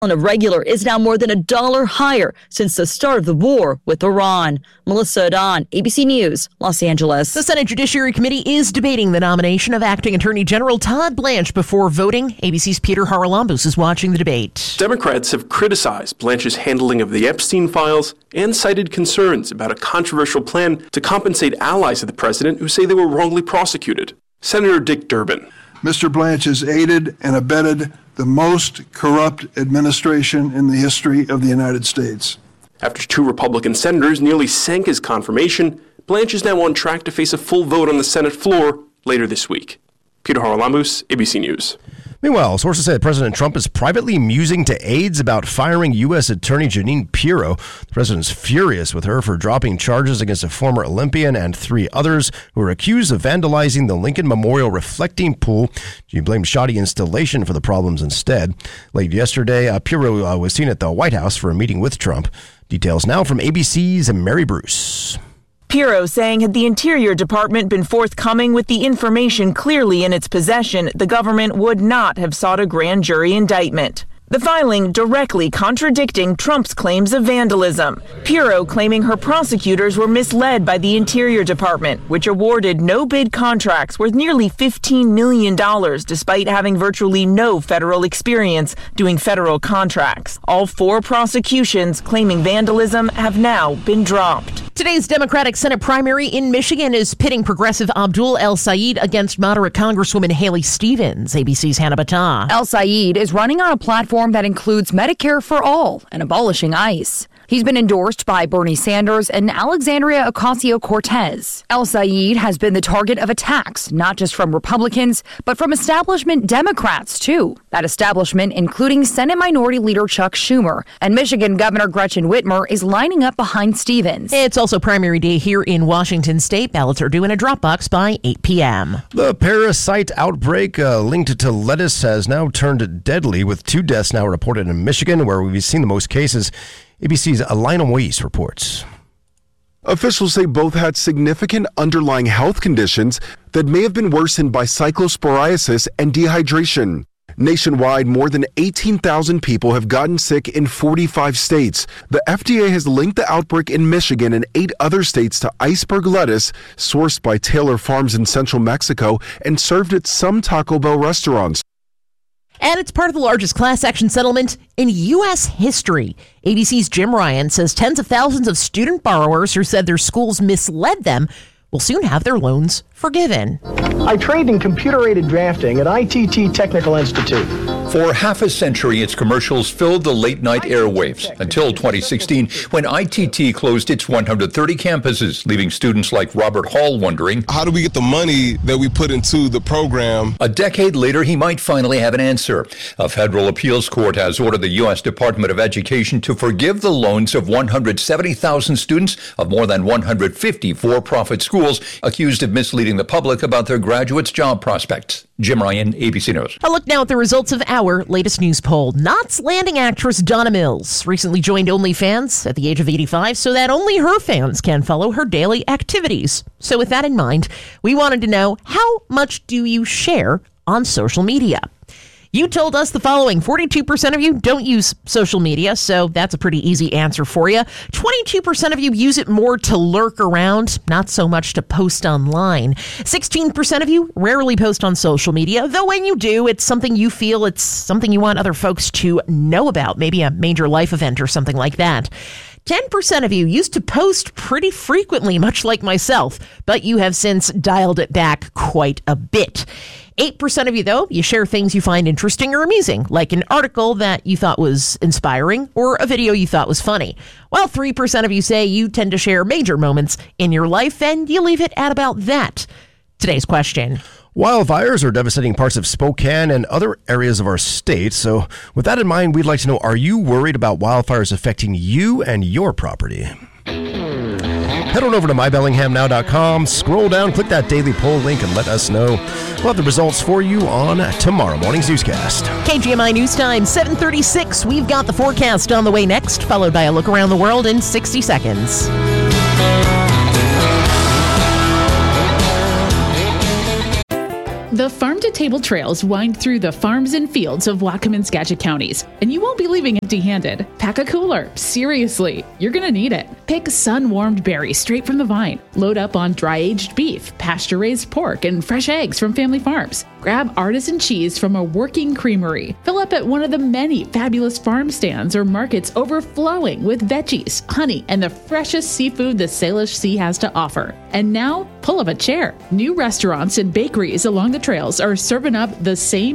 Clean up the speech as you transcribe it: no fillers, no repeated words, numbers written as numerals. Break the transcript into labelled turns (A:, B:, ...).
A: A regular is now more than $1 higher since the start of the war with Iran. Melissa Adon, ABC News, Los Angeles.
B: The Senate Judiciary Committee is debating the nomination of Acting Attorney General Todd Blanche before voting. ABC's Peter Haralambous is watching the debate.
C: Democrats have criticized Blanche's handling of the Epstein files and cited concerns about a controversial plan to compensate allies of the president who say they were wrongly prosecuted. Senator Dick Durbin.
D: Mr. Blanche has aided and abetted the most corrupt administration in the history of the United States.
C: After 2 Republican senators nearly sank his confirmation, Blanche is now on track to face a full vote on the Senate floor later this week. Peter Haralambous, ABC News.
E: Meanwhile, sources say President Trump is privately musing to aides about firing U.S. Attorney Jeanine Pirro. The president's furious with her for dropping charges against a former Olympian and 3 others who were accused of vandalizing the Lincoln Memorial reflecting pool. She blamed shoddy installation for the problems instead. Late yesterday, Pirro was seen at the White House for a meeting with Trump. Details now from ABC's Mary Bruce.
F: Pirro saying had the Interior Department been forthcoming with the information clearly in its possession, the government would not have sought a grand jury indictment. The filing directly contradicting Trump's claims of vandalism. Pirro claiming her prosecutors were misled by the Interior Department, which awarded no-bid contracts worth nearly $15 million despite having virtually no federal experience doing federal contracts. All 4 prosecutions claiming vandalism have now been dropped.
B: Today's Democratic Senate primary in Michigan is pitting progressive Abdul El-Sayed against moderate Congresswoman Haley Stevens. ABC's Hannah Battah.
G: El-Sayed is running on a platform that includes Medicare for all and abolishing ICE. He's been endorsed by Bernie Sanders and Alexandria Ocasio-Cortez. El-Sayed has been the target of attacks, not just from Republicans, but from establishment Democrats, too. That establishment including Senate Minority Leader Chuck Schumer, and Michigan Governor Gretchen Whitmer is lining up behind Stevens.
B: It's also primary day here in Washington State. Ballots are due in a drop box by 8 p.m.
E: The parasite outbreak linked to lettuce has now turned deadly, with 2 deaths now reported in Michigan, where we've seen the most cases. ABC's Lionel Weiss reports.
H: Officials say both had significant underlying health conditions that may have been worsened by cyclosporiasis and dehydration. Nationwide, more than 18,000 people have gotten sick in 45 states. The FDA has linked the outbreak in Michigan and 8 other states to iceberg lettuce, sourced by Taylor Farms in central Mexico and served at some Taco Bell restaurants.
B: And it's part of the largest class action settlement in U.S. history. ABC's Jim Ryan says tens of thousands of student borrowers who said their schools misled them will soon have their loans forgiven.
I: I trained in computer-aided drafting at ITT Technical Institute.
J: For half a century, its commercials filled the late-night airwaves until 2016, when ITT closed its 130 campuses, leaving students like Robert Hall wondering,
K: how do we get the money that we put into the program?
J: A decade later, he might finally have an answer. A federal appeals court has ordered the U.S. Department of Education to forgive the loans of 170,000 students of more than 150 for-profit schools accused of misleading the public about their graduates' job prospects. Jim Ryan, ABC News.
B: A look now at the results of our latest news poll. Knots Landing actress Donna Mills recently joined OnlyFans at the age of 85 so that only her fans can follow her daily activities. So with that in mind, we wanted to know, how much do you share on social media? You told us the following: 42% of you don't use social media, so that's a pretty easy answer for you. 22% of you use it more to lurk around, not so much to post online. 16% of you rarely post on social media, though when you do, it's something you feel, it's something you want other folks to know about, maybe a major life event or something like that. 10% of you used to post pretty frequently, much like myself, but you have since dialed it back quite a bit. 8% of you, though, you share things you find interesting or amusing, like an article that you thought was inspiring or a video you thought was funny. While 3% of you say you tend to share major moments in your life, and you leave it at about that. Today's question:
E: wildfires are devastating parts of Spokane and other areas of our state. So with that in mind, we'd like to know, are you worried about wildfires affecting you and your property? Head on over to mybellinghamnow.com, scroll down, click that daily poll link, and let us know. We'll have the results for you on tomorrow morning's newscast.
B: KGMI News Time, 7:36. We've got the forecast on the way next, followed by a look around the world in 60 seconds.
L: The farm-to-table trails wind through the farms and fields of Whatcom and Skagit counties, and you won't be leaving empty-handed. Pack a cooler. Seriously, you're going to need it. Pick sun-warmed berries straight from the vine. Load up on dry-aged beef, pasture-raised pork, and fresh eggs from family farms. Grab artisan cheese from a working creamery. Fill up at one of the many fabulous farm stands or markets overflowing with veggies, honey, and the freshest seafood the Salish Sea has to offer. And now, pull up a chair. New restaurants and bakeries along the trails are serving up the same